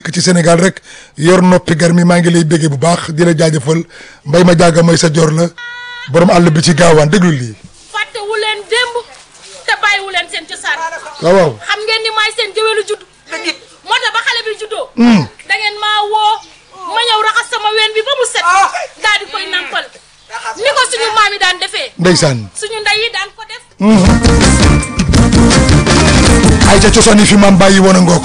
ci Sénégal rek yor noppi gar mi maa ngi lay béggee bu baax di la jaajëfal mbay ma jaaga may sa jor la borom àll bi ci gaawaan déglu lii. fàttewu leen démb te bàyyiwu leen seen cosaan. waaw xam ngeen ni maay seen jëwelu judd. moo tax ba xale bi juddoo. da ngeen maa woo ma ñëw raxas sama ween bi ba mu set. daal di koy nampal ni ko suñu maam yi daan defee. ndeysaan suñu ndey yi daan ko def. ay ca cosaan yi fi maam bàyyi woon a ngoog